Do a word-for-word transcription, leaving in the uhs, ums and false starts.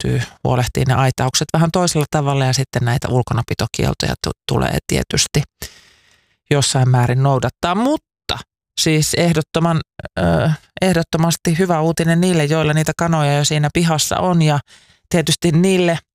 täytyy huolehtia ne aitaukset vähän toisella tavalla ja sitten näitä ulkonapitokieltoja t- tulee tietysti jossain määrin noudattaa, mutta siis ehdottoman, äh, ehdottomasti hyvä uutinen niille, joilla niitä kanoja jo siinä pihassa on ja tietysti niille